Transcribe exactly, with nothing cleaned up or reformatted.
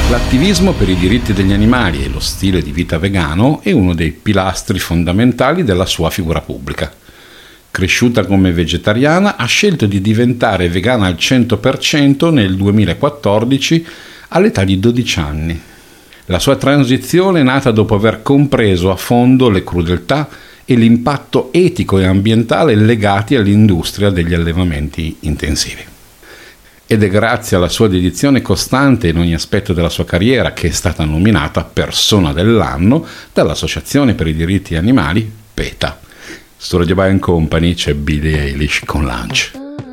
L'attivismo per i diritti degli animali e lo stile di vita vegano è uno dei pilastri fondamentali della sua figura pubblica. Cresciuta come vegetariana, ha scelto di diventare vegana al cento per cento nel duemilaquattordici all'età di dodici anni. La sua transizione è nata dopo aver compreso a fondo le crudeltà e l'impatto etico e ambientale legati all'industria degli allevamenti intensivi. Ed è grazie alla sua dedizione costante in ogni aspetto della sua carriera che è stata nominata Persona dell'anno dall'Associazione per i diritti animali PETA. Su Radio Bye and Company c'è Billie Eilish con Lunch.